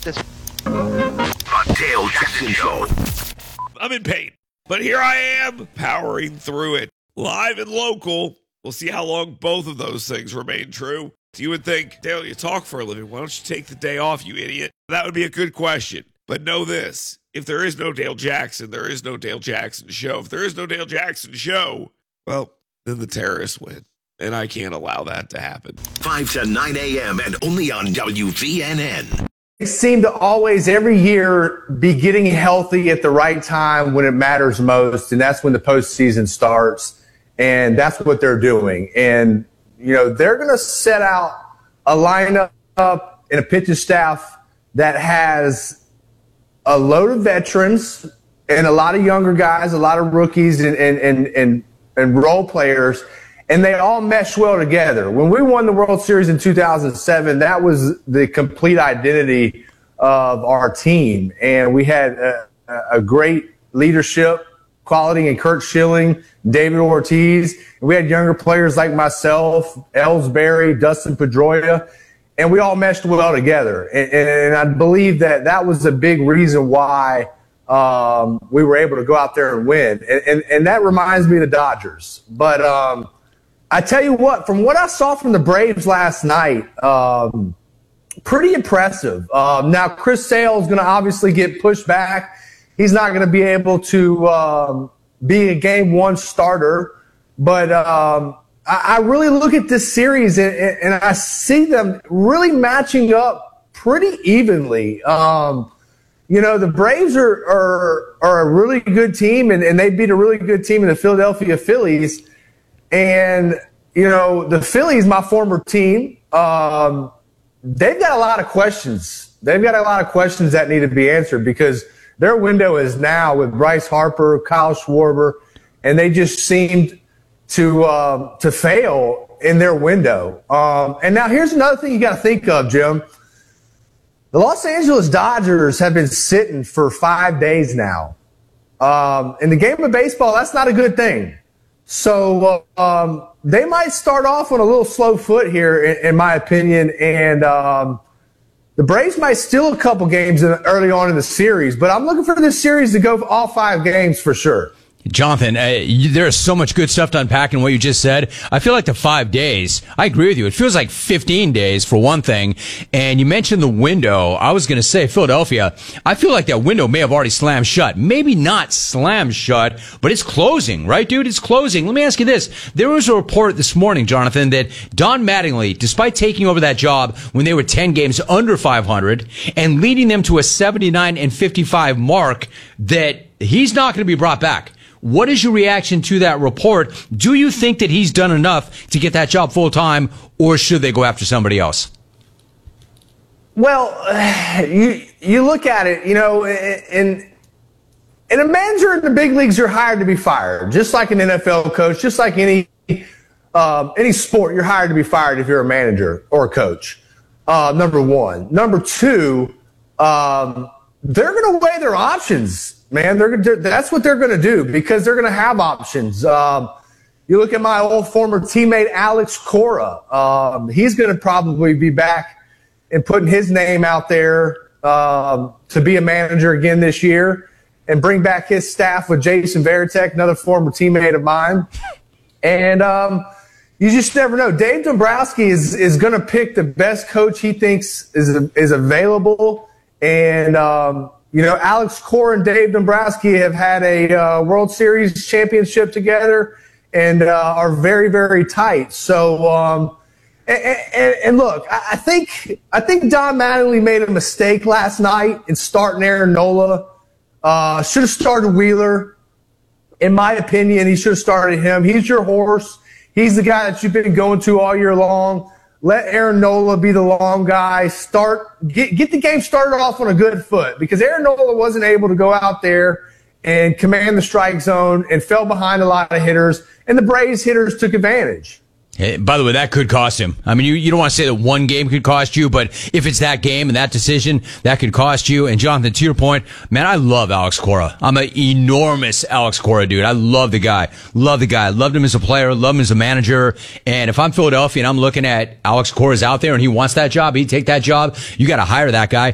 this. The Dale Jackson Show. I'm in pain, but here I am powering through it. Live and local. We'll see how long both of those things remain true. You would think, Dale, you talk for a living. Why don't you take the day off, you idiot? That would be a good question. But know this. If there is no Dale Jackson, there is no Dale Jackson Show. If there is no Dale Jackson Show, well, then the terrorists win. And I can't allow that to happen. 5 to 9 a.m. and only on WVNN. They seem to always, every year, be getting healthy at the right time when it matters most, and that's when the postseason starts, and that's what they're doing. And, you know, they're going to set out a lineup and a pitching staff that has a load of veterans and a lot of younger guys, a lot of rookies and role players, and they all mesh well together. When we won the World Series in 2007, that was the complete identity of our team. And we had a great leadership quality in Curt Schilling, David Ortiz. And we had younger players like myself, Ellsbury, Dustin Pedroia, and we all meshed well together. And I believe that was a big reason why we were able to go out there and win. And that reminds me of the Dodgers. But I tell you what, from what I saw from the Braves last night, pretty impressive. Now, Chris Sale is going to obviously get pushed back. He's not going to be able to be a game one starter. But I really look at this series, and I see them really matching up pretty evenly. You know, the Braves are a really good team, and they beat a really good team in the Philadelphia Phillies. And, you know, the Phillies, my former team, they've got a lot of questions. They've got a lot of questions that need to be answered because their window is now with Bryce Harper, Kyle Schwarber, and they just seemed to fail in their window. And now here's another thing you got to think of, Jim. The Los Angeles Dodgers have been sitting for 5 days now. In the game of baseball, that's not a good thing. So they might start off on a little slow foot here, in my opinion, and the Braves might steal a couple games early on in the series. But I'm looking for this series to go for all 5 games for sure. Jonathan, there is so much good stuff to unpack in what you just said. I feel like the 5 days, I agree with you. It feels like 15 days for one thing. And you mentioned the window. I was going to say Philadelphia. I feel like that window may have already slammed shut. Maybe not slammed shut, but it's closing, right, dude? It's closing. Let me ask you this. There was a report this morning, Jonathan, that Don Mattingly, despite taking over that job when they were 10 games under 500 and leading them to a 79-55 mark, that he's not going to be brought back. What is your reaction to that report? Do you think that he's done enough to get that job full time, or should they go after somebody else? Well, you look at it, you know, in a manager in the big leagues, you're hired to be fired, just like an NFL coach, just like any sport. You're hired to be fired if you're a manager or a coach. Number one. Number two, they're going to weigh their options. Man, that's what they're going to do because they're going to have options. You look at my old former teammate, Alex Cora. He's going to probably be back and putting his name out there to be a manager again this year and bring back his staff with Jason Varitek, another former teammate of mine. And you just never know. Dave Dombrowski is going to pick the best coach he thinks is available. And you know, Alex Cora and Dave Dombrowski have had a World Series championship together and are very, very tight. So, and look, I think Don Mattingly made a mistake last night in starting Aaron Nola. Should have started Wheeler. In my opinion, he should have started him. He's your horse. He's the guy that you've been going to all year long. Let Aaron Nola be the long guy. Get the game started off on a good foot because Aaron Nola wasn't able to go out there and command the strike zone and fell behind a lot of hitters, and the Braves hitters took advantage. Hey, by the way, that could cost him. I mean, you don't want to say that one game could cost you, but if it's that game and that decision, that could cost you. And Jonathan, to your point, man, I love Alex Cora. I'm an enormous Alex Cora dude. I love the guy. Love the guy. Loved him as a player. Loved him as a manager. And if I'm Philadelphia and I'm looking at Alex Cora's out there and he wants that job, he'd take that job. You got to hire that guy.